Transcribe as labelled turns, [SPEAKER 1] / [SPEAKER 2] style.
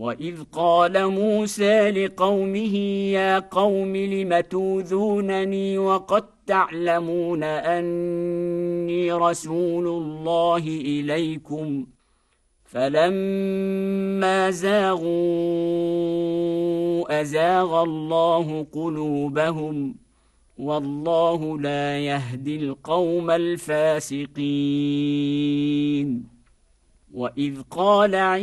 [SPEAKER 1] وإذ قال موسى لقومه يا قوم لم توذونني وقد تعلمون أني رسول الله إليكم فلما زاغوا أزاغ الله قلوبهم والله لا يهدي القوم الفاسقين. وإذ قال